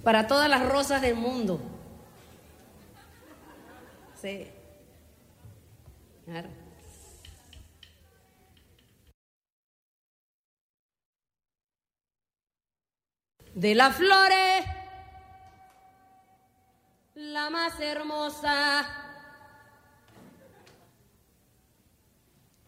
para todas las rosas del mundo. Sí. Claro. De las flores, la más hermosa